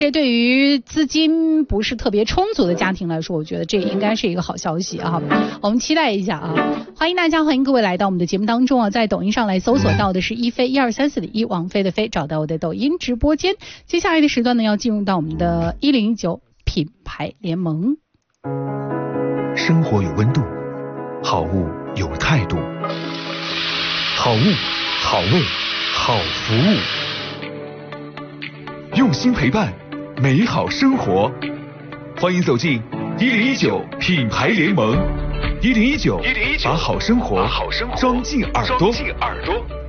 这对于资金不是特别充足的家庭来说，我觉得这应该是一个好消息啊！我们期待一下啊！欢迎各位来到我们的节目当中啊，在抖音上来搜索到的是一飞1234的一，王菲的飞，找到我的抖音直播间。接下来的时段呢，要进入到我们的1019品牌联盟。 生活有温度，好物有态度，好物、好味、好服务，用心陪伴美好生活。欢迎走进1019品牌联盟，1019把好生活装进耳朵。